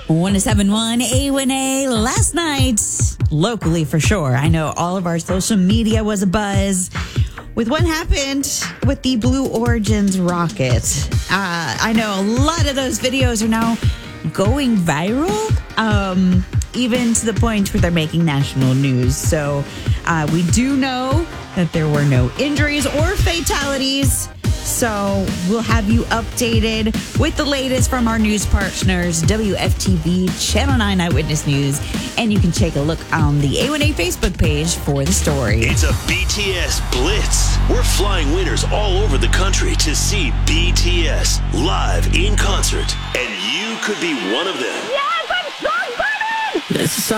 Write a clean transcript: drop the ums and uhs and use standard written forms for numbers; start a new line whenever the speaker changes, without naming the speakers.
107.1 A1A last night, locally for sure. I know all of our social media was a buzz with what happened with the Blue Origin's rocket. I know a lot of those videos are now going viral, even to the point where they're making national news. So we do know that there were no injuries or fatalities. So we'll have you updated with the latest from our news partners, WFTV, Channel 9 Eyewitness News, and you can take a look on the A1A Facebook page for the story.
It's a BTS Blitz. We're flying winners all over the country to see BTS live in concert, and you could be one of them.
Yes, I'm so excited!
This is